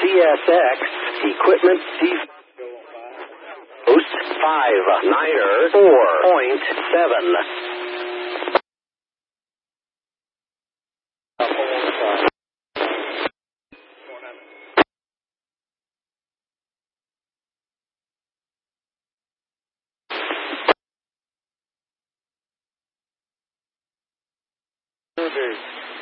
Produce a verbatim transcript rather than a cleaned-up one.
S X, equipment defect. Post five, Niner, four point seven. Survey.